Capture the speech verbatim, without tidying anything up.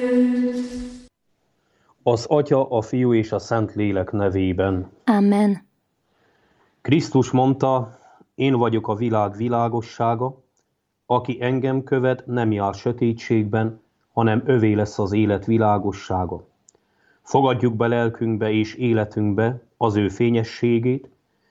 Az Atya, a Fiú és a Szentlélek nevében. Amen. Krisztus mondta, én vagyok a világ világossága, aki engem követ, nem jár sötétségben, hanem övé lesz az élet világossága. Fogadjuk be lelkünkbe és életünkbe az ő fényességét,